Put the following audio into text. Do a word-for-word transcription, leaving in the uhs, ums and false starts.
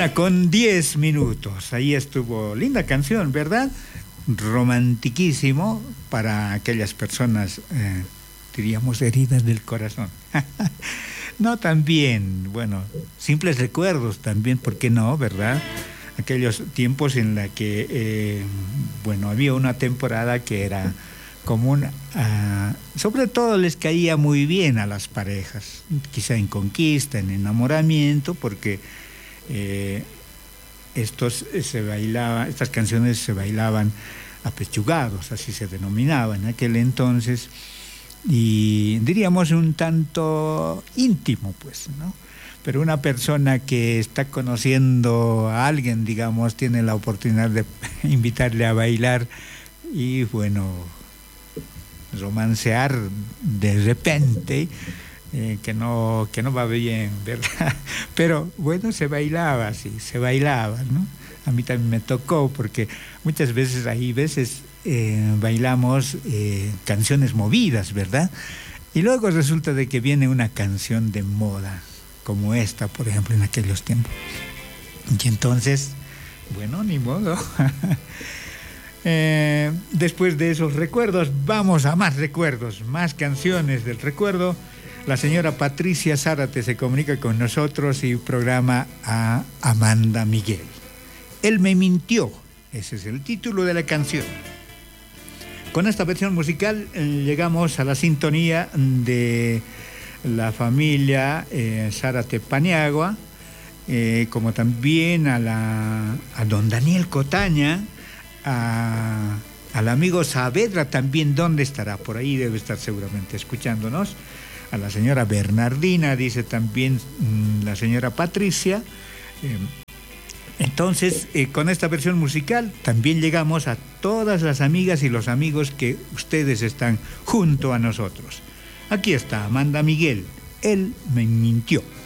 Una con diez minutos. Ahí estuvo. Linda canción, ¿verdad? Romantiquísimo para aquellas personas, eh, diríamos, heridas del corazón. No, también, bueno, simples recuerdos también, ¿por qué no, verdad? Aquellos tiempos en la que, eh, bueno, había una temporada que era común, uh, sobre todo les caía muy bien a las parejas, quizá en conquista, en enamoramiento, porque eh, estos se bailaba, estas canciones se bailaban apechugados, así se denominaba en aquel entonces, y diríamos un tanto íntimo, pues, ¿no? Pero una persona que está conociendo a alguien, digamos, tiene la oportunidad de invitarle a bailar y, bueno, romancear de repente, eh, que no, que no va bien, ¿verdad? Pero, bueno, se bailaba, sí, se bailaba, ¿no? A mí también me tocó, porque muchas veces, hay veces, eh, bailamos eh, canciones movidas, ¿verdad? Y luego resulta de que viene una canción de moda, como esta, por ejemplo, en aquellos tiempos. Y entonces, bueno, ni modo. eh, después de esos recuerdos, vamos a más recuerdos, más canciones del recuerdo. La señora Patricia Zárate se comunica con nosotros y programa a Amanda Miguel. Él me mintió, ese es el título de la canción. Con esta versión musical eh, llegamos a la sintonía de la familia eh, Zárate Paniagua, eh, como también a, la, a don Daniel Cotaña, a, al amigo Saavedra también, ¿dónde estará? Por ahí debe estar seguramente escuchándonos. A la señora Bernardina, dice también mmm, la señora Patricia. Eh, Entonces, eh, con esta versión musical también llegamos a todas las amigas y los amigos que ustedes están junto a nosotros. Aquí está Amanda Miguel, él me mintió.